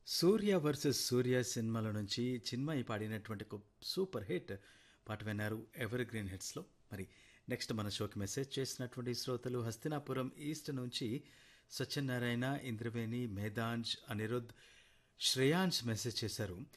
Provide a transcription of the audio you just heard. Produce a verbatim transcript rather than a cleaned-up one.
'సూర్య versus సూర్య' సినిమాల నుంచి చిన్మయి పాడినటువంటి ఒక సూపర్ హిట్ పాట విన్నారు ఎవర్ గ్రీన్ హిట్స్లో. మరి నెక్స్ట్ మన షోకి మెసేజ్ చేసినటువంటి శ్రోతలు హస్తినాపురం ఈస్ట్ నుంచి సత్యనారాయణ, ఇంద్రవేణి, మేధాంజ్, అనిరుద్, శ్రేయాంజ్ మెసేజ్ చేశారు.